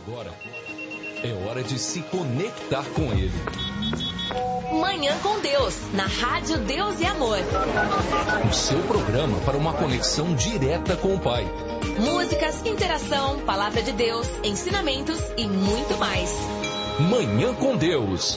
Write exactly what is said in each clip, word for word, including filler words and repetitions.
Agora é hora de se conectar com Ele. Manhã com Deus, na Rádio Deus e Amor. O seu programa para uma conexão direta com o Pai. Músicas, interação, palavra de Deus, ensinamentos e muito mais. Manhã com Deus.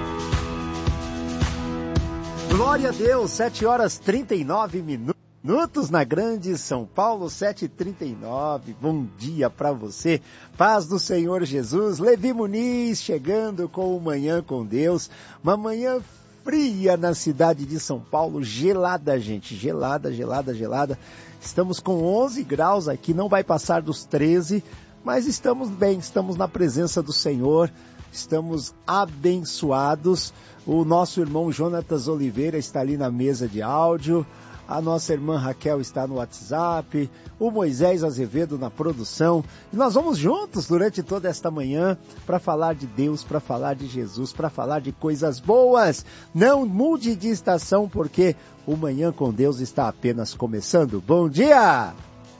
Glória a Deus, sete horas e trinta e nove minutos na Grande São Paulo, sete e trinta e nove. Bom dia para você, paz do Senhor Jesus. Levi Muniz chegando com o Manhã com Deus. Uma manhã fria na cidade de São Paulo, gelada, gente, gelada, gelada, gelada. Estamos com onze graus aqui, não vai passar dos treze, mas estamos bem, estamos na presença do Senhor. Estamos abençoados. O nosso irmão Jonatas Oliveira está ali na mesa de áudio. A nossa irmã Raquel está no WhatsApp. O Moisés Azevedo na produção. E nós vamos juntos durante toda esta manhã para falar de Deus, para falar de Jesus, para falar de coisas boas. Não mude de estação, porque o Manhã com Deus está apenas começando. Bom dia!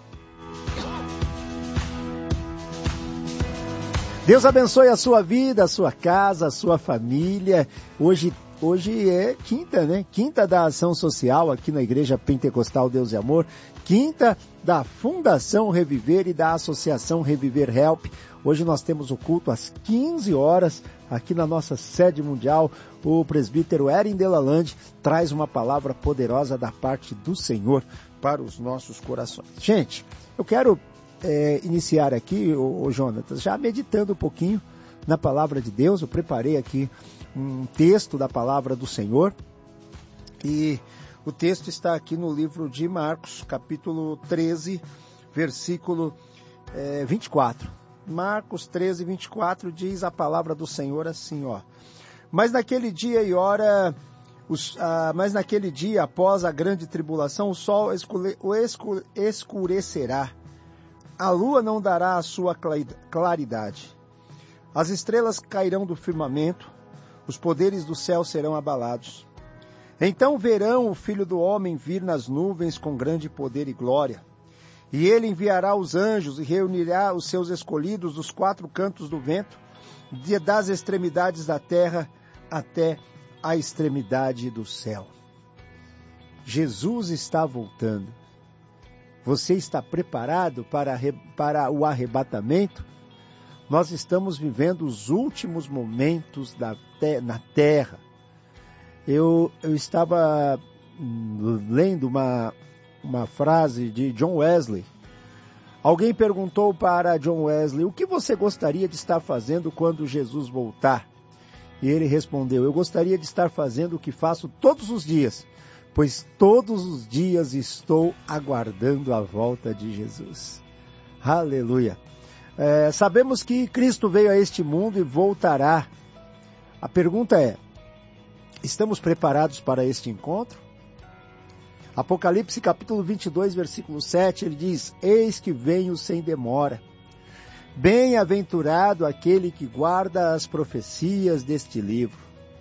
Deus abençoe a sua vida, a sua casa, a sua família. Hoje, hoje é quinta, né? Quinta da ação social aqui na Igreja Pentecostal Deus e Amor. Quinta da Fundação Reviver e da Associação Reviver Help. Hoje nós temos o culto às quinze horas aqui na nossa sede mundial. O presbítero Erin Delalande traz uma palavra poderosa da parte do Senhor para os nossos corações. Gente, eu quero... É, iniciar aqui, o, o Jonatas, já meditando um pouquinho na palavra de Deus. Eu preparei aqui um texto da palavra do Senhor e o texto está aqui no livro de Marcos, capítulo treze, versículo é, vinte e quatro. Marcos treze, vinte e quatro diz a palavra do Senhor assim, ó. Mas naquele dia e hora, os, ah, mas naquele dia, após a grande tribulação, o sol escure, o escure, escurecerá. A lua não dará a sua claridade. As estrelas cairão do firmamento, os poderes do céu serão abalados. Então verão o Filho do Homem vir nas nuvens com grande poder e glória. E ele enviará os anjos e reunirá os seus escolhidos dos quatro cantos do vento, das extremidades da terra até a extremidade do céu. Jesus está voltando. Você está preparado para, para o arrebatamento? Nós estamos vivendo os últimos momentos da te, na terra. Eu, eu estava lendo uma, uma frase de John Wesley. Alguém perguntou para John Wesley, o que você gostaria de estar fazendo quando Jesus voltar? E ele respondeu, eu gostaria de estar fazendo o que faço todos os dias, pois todos os dias estou aguardando a volta de Jesus. Aleluia! É, sabemos que Cristo veio a este mundo e voltará. A pergunta é, estamos preparados para este encontro? Apocalipse capítulo vinte e dois, versículo sete, ele diz, eis que venho sem demora. Bem-aventurado aquele que guarda as profecias deste livro.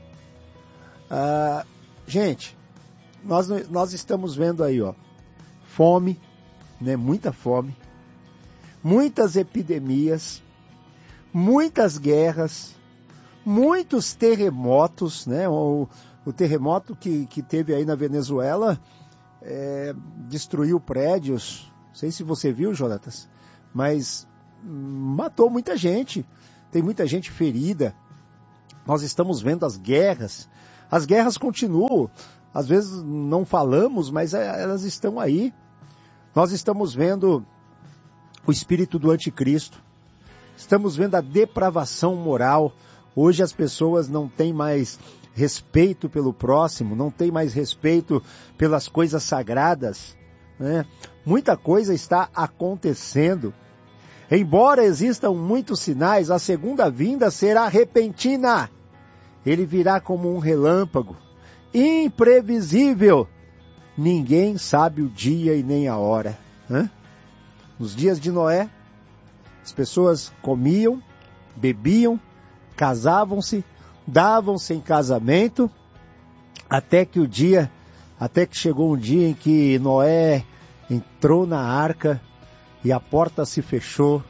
Ah, gente, Nós, nós estamos vendo aí, ó, fome, né, muita fome, muitas epidemias, muitas guerras, muitos terremotos, né, o, o terremoto que, que teve aí na Venezuela é, destruiu prédios, não sei se você viu, Jonatas, mas matou muita gente, tem muita gente ferida. Nós estamos vendo as guerras, as guerras continuam. Às vezes não falamos, mas elas estão aí. Nós estamos vendo o espírito do anticristo. Estamos vendo a depravação moral. Hoje as pessoas não têm mais respeito pelo próximo, não têm mais respeito pelas coisas sagradas, né? Muita coisa está acontecendo. Embora existam muitos sinais, a segunda vinda será repentina. Ele virá como um relâmpago. Imprevisível, ninguém sabe o dia e nem a hora. Hã? Nos dias de Noé, as pessoas comiam, bebiam, casavam-se, davam-se em casamento, até que o dia, até que chegou um dia em que Noé entrou na arca e a porta se fechou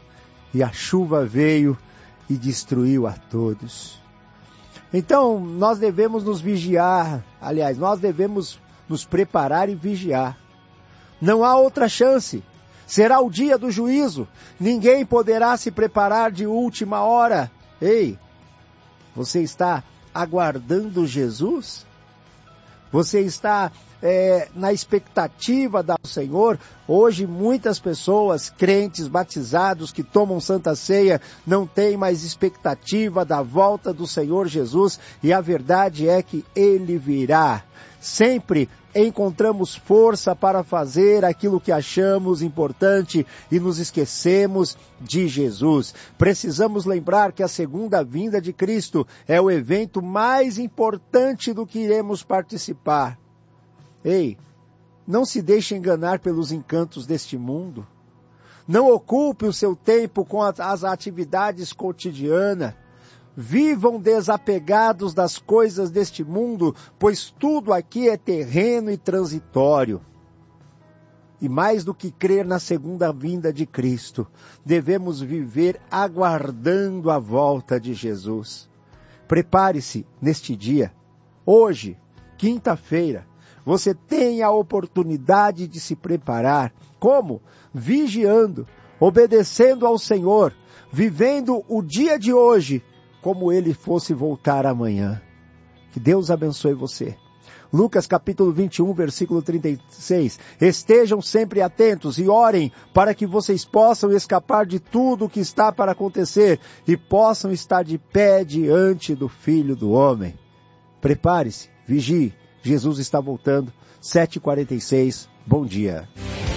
e a chuva veio e destruiu a todos. Então, nós devemos nos vigiar, aliás, nós devemos nos preparar e vigiar. Não há outra chance. Será o dia do juízo. Ninguém poderá se preparar de última hora. Ei, você está aguardando Jesus? Você está é, na expectativa do Senhor? Hoje muitas pessoas, crentes, batizados, que tomam Santa Ceia, não têm mais expectativa da volta do Senhor Jesus, e a verdade é que Ele virá. Sempre encontramos força para fazer aquilo que achamos importante e nos esquecemos de Jesus. Precisamos lembrar que a segunda vinda de Cristo é o evento mais importante do que iremos participar. Ei, não se deixe enganar pelos encantos deste mundo. Não ocupe o seu tempo com as atividades cotidianas. Vivam desapegados das coisas deste mundo, pois tudo aqui é terreno e transitório. E mais do que crer na segunda vinda de Cristo, devemos viver aguardando a volta de Jesus. Prepare-se neste dia. Hoje, quinta-feira, você tem a oportunidade de se preparar. Como? Vigiando, obedecendo ao Senhor, vivendo o dia de hoje, como ele fosse voltar amanhã. Que Deus abençoe você. Lucas capítulo vinte e um, versículo trinta e seis. Estejam sempre atentos e orem para que vocês possam escapar de tudo o que está para acontecer e possam estar de pé diante do Filho do Homem. Prepare-se, vigie. Jesus está voltando. sete e quarenta e seis. Bom dia.